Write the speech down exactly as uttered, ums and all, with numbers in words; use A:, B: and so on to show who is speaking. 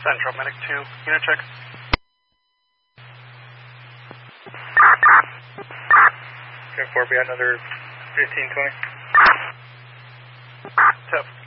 A: Central Medic two, unit check. ten four, be another fifteen twenty. Tough.